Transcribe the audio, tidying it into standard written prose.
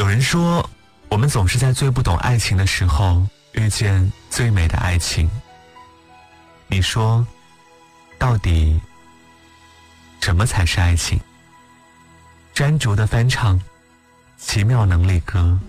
有人说，我们总是在最不懂爱情的时候遇见最美的爱情。你说，到底什么才是爱情？专竹的翻唱《奇妙能力歌》。